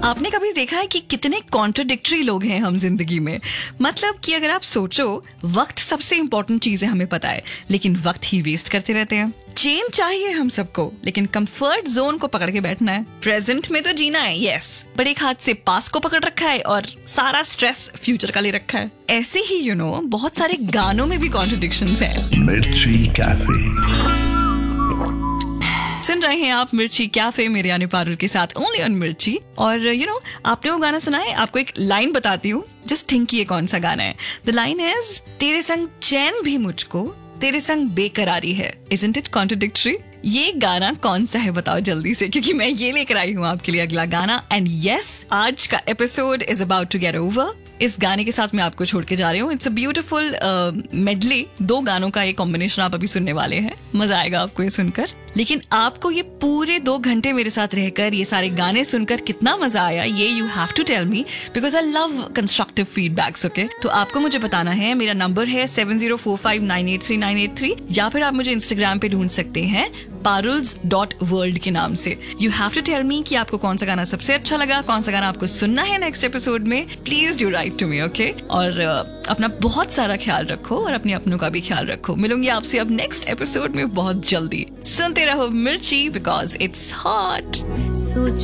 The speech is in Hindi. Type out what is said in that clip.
आपने कभी देखा है कि कितने कॉन्ट्रडिक्टरी लोग हैं हम जिंदगी में? मतलब कि अगर आप सोचो, वक्त सबसे इंपॉर्टेंट चीज है, हमें पता है, लेकिन वक्त ही वेस्ट करते रहते हैं। चेंज चाहिए हम सबको, लेकिन कंफर्ट जोन को पकड़ के बैठना है। प्रेजेंट में तो जीना है, यस, बट एक हाथ से पास्ट को पकड़ रखा है और सारा स्ट्रेस फ्यूचर का ले रखा है। ऐसे ही बहुत सारे गानों में भी कॉन्ट्रडिक्शंस हैं। मिर्ची कैफे सुन रहे हैं आप मिर्ची कैफे, मेरे यानी पारुल के साथ, ओनली ऑन मिर्ची। और आपने वो गाना सुना है? आपको एक लाइन बताती हूँ, जस्ट थिंक ये कौन सा गाना है। द लाइन इज, तेरे संग चैन भी मुझको, तेरे संग बेकरारी है। Isn't it contradictory? ये गाना कौन सा है बताओ जल्दी से, क्योंकि मैं ये लेकर आई हूँ आपके लिए अगला गाना। एंड यस, आज का episode is about to get over. इस गाने के साथ मैं आपको छोड़ के जा रही हूँ। इट्स अ ब्यूटीफुल मेडली, 2 गानों का एक कॉम्बिनेशन आप अभी सुनने वाले हैं। मजा आएगा आपको ये सुनकर। लेकिन आपको ये पूरे 2 घंटे मेरे साथ रहकर ये सारे गाने सुनकर कितना मजा आया, ये you have to tell me, because I love constructive feedbacks. Okay, तो आपको मुझे बताना है। मेरा नंबर है 7045983983, या फिर आप मुझे इंस्टाग्राम पे ढूंढ सकते हैं paruls.world के नाम से। You have to tell me कि आपको कौन सा गाना सबसे अच्छा लगा, कौन सा गाना आपको सुनना है नेक्स्ट एपिसोड में। Please do right to me, okay? और अपना बहुत सारा ख्याल रखो और अपने अपनों का भी ख्याल रखो। मिलूंगी आपसे अब नेक्स्ट एपिसोड में बहुत जल्दी। सुनते रहो मिर्ची, बिकॉज इट्स हॉट।